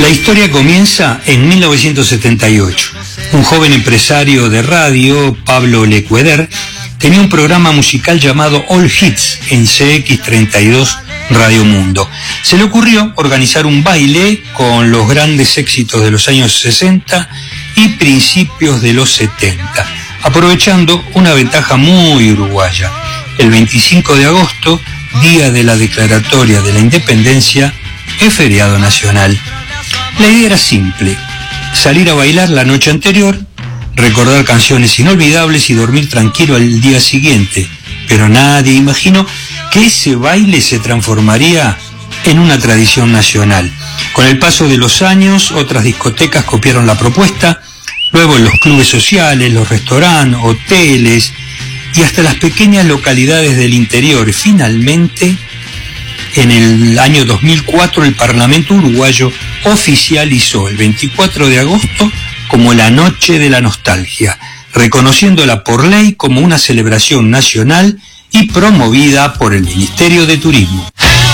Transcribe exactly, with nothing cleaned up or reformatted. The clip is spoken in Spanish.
La historia comienza en mil novecientos setenta y ocho. Un joven empresario de radio, Pablo Lecueder, tenía un programa musical llamado All Hits en C X treinta y dos Radio Mundo. Se le ocurrió organizar un baile con los grandes éxitos de los años sesenta y principios de los setenta, aprovechando una ventaja muy uruguaya. El veinticinco de agosto, día de la declaratoria de la independencia, es feriado nacional. La idea era simple: salir a bailar la noche anterior, recordar canciones inolvidables y dormir tranquilo al día siguiente. Pero nadie imaginó que ese baile se transformaría en una tradición nacional. Con el paso de los años, otras discotecas copiaron la propuesta, luego en los clubes sociales, los restaurantes, hoteles y hasta las pequeñas localidades del interior. Finalmente, en el año dos mil cuatro, el Parlamento uruguayo oficializó el veinticuatro de agosto como la Noche de la Nostalgia, reconociéndola por ley como una celebración nacional y promovida por el Ministerio de Turismo.